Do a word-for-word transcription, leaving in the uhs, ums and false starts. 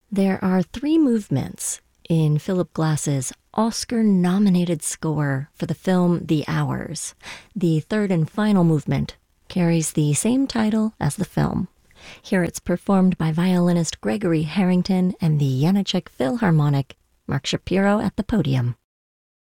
There are three movements in Philip Glass's Oscar-nominated score for the film The Hours. The third and final movement carries the same title as the film. Here it's performed by violinist Gregory Harrington and the Janacek Philharmonic, Mark Shapiro at the podium.